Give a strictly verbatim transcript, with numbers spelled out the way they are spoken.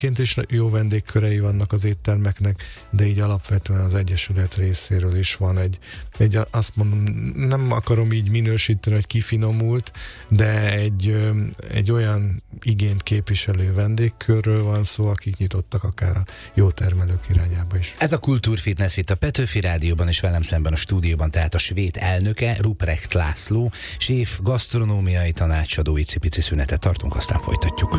Ként is jó vendégkörei vannak az éttermeknek, de így alapvetően az Egyesület részéről is van egy, egy azt mondom, nem akarom így minősíteni, hogy kifinomult, de egy, egy olyan igényt képviselő vendégkörről van szó, akik nyitottak akár a jó termelők irányába is. Ez a Kultúrfitness itt a Petőfi Rádióban, és velem szemben a stúdióban, tehát a Svéd elnöke, Ruprecht László, séf, gasztronómiai tanácsadó. Icipici szünetet tartunk, aztán folytatjuk.